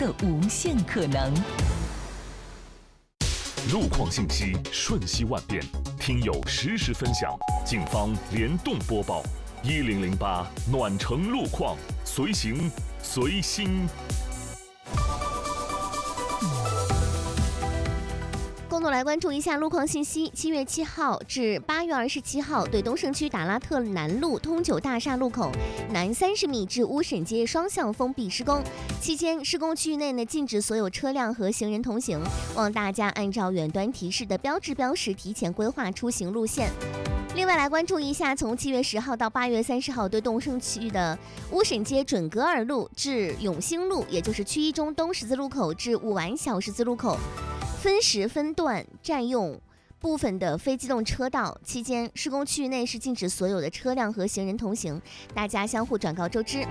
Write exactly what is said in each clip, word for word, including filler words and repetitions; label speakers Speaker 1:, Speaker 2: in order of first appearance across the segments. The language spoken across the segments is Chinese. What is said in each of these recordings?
Speaker 1: 的无限可能。
Speaker 2: 路况信息瞬息万变，听友实时分享，警方联动播报。一零零八暖城路况，随行随心。
Speaker 3: 共同来关注一下路况信息。七月七号至八月二十七号，对东胜区达拉特南路通九大厦路口南三十米至乌沈街双向封闭施工，期间施工区域内呢禁止所有车辆和行人同行，望大家按照远端提示的标志标识提前规划出行路线。另外来关注一下，从七月十号到八月三十号，对东胜区的乌沈街准格尔路至永兴路，也就是区一中东十字路口至五丸小十字路口，分时分段占用部分的非机动车道，期间施工区域内是禁止所有的车辆和行人同行，大家相互转告周知。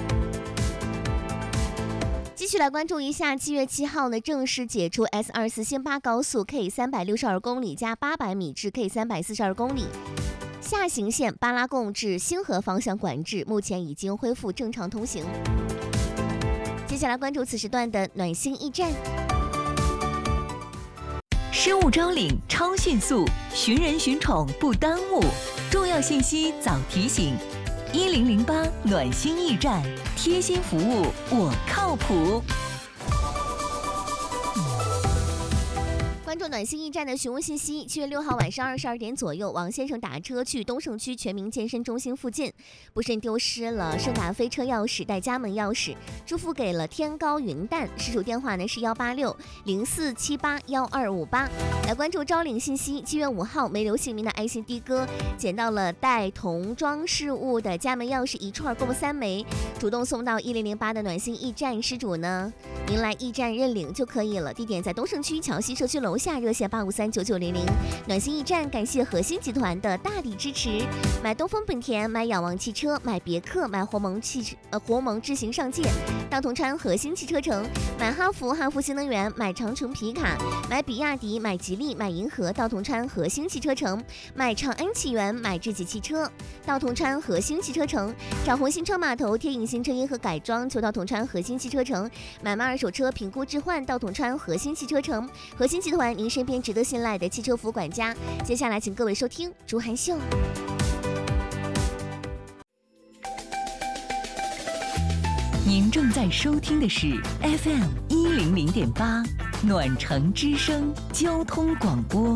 Speaker 3: 继续来关注一下，七月七号呢，正式解除 S 二十四 新八高速 K 三百六十二公里加八百米至 K 三百四十二公里下行线巴拉贡至星河方向管制，目前已经恢复正常通行。接下来关注此时段的暖心驿站。
Speaker 1: 失物招领超迅速，寻人寻宠不耽误，重要信息早提醒。一零零八暖心驿站，贴心服务，我靠谱。
Speaker 3: 关注暖心驿站的询问信息。七月六号晚上二十二点左右，王先生打车去东胜区全民健身中心附近，不慎丢失了盛达飞车钥匙带家门钥匙，祝福给了天高云淡，失主电话呢是幺八六零四七八幺二五八。来关注招领信息。七月五号，没留姓名的爱心的哥捡到了带童装饰物的家门钥匙一串，共三枚，主动送到一零零八的暖心驿站，失主呢您来驿站认领就可以了，地点在东胜区桥西社区楼下，热线八五三九九零零。暖心驿站感谢核心集团的大力支持，买东风本田，买仰望汽车，买别克，买活盟汽呃活盟智行上界，大同川核心汽车城，买哈弗哈弗新能源，买长城皮卡，买比亚迪，买吉利，买银河，大同川核心汽车城，买长安汽源，买智己汽车，大同川核心汽车城，找红新车码头，贴影新车音和改装，就到同川核心汽车城，买卖二手车评估置换，到同川核心汽车城，核心集团您身边值得信赖的汽车服务管家。接下来请各位收听竹涵秀。
Speaker 1: 您正在收听的是 F M 一零零点八暖城之声交通广播。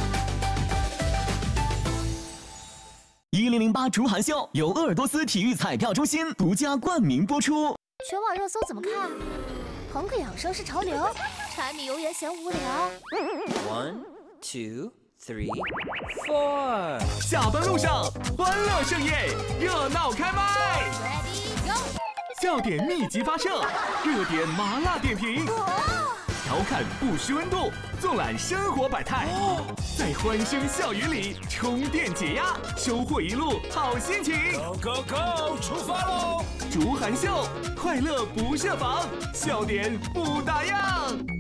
Speaker 4: 一零零八竹涵秀由鄂尔多斯体育彩票中心独家冠名播出。
Speaker 5: 全网热搜怎么看？朋克养生是潮流，柴米油盐嫌无聊。
Speaker 6: One, two, three, four。
Speaker 4: 下班路上欢乐盛宴，热闹开麦。
Speaker 5: Ready go。
Speaker 4: 笑点密集发射，热点麻辣点评。调侃不失温度，纵览生活百态，在欢声笑语里充电解压，收获一路好心情。
Speaker 7: Go go go， 出发喽！
Speaker 4: 竹涵秀，快乐不设防，笑点不打烊。